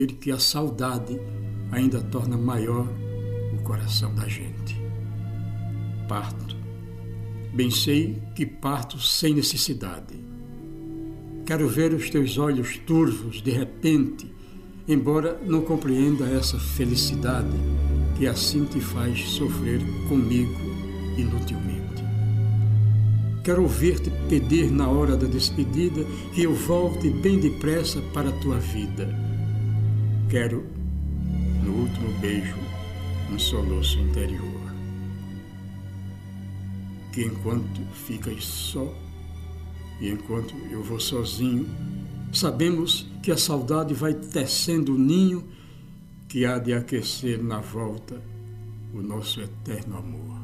que a saudade ainda torna maior o coração da gente. Parto. Bem sei que parto sem necessidade. Quero ver os teus olhos turvos de repente, embora não compreenda essa felicidade que assim te faz sofrer comigo inutilmente. Quero ouvir-te pedir na hora da despedida que eu volte bem depressa para a tua vida. Quero, no último beijo, um soluço interior. Que enquanto ficas só e enquanto eu vou sozinho, sabemos que a saudade vai tecendo o ninho que há de aquecer na volta o nosso eterno amor.